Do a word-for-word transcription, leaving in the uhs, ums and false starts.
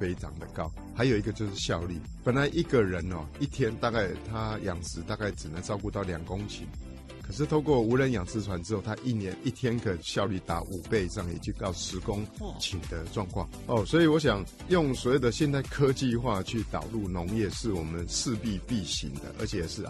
非常的高。还有一个就是效率，本来一个人哦一天大概他养殖大概只能照顾到两公顷，可是透过无人养殖船之后，他一年一天可效率达五倍以上，也就到十公顷的状况哦。所以我想用所谓的现代科技化去导入农业，是我们势必必行的，而且是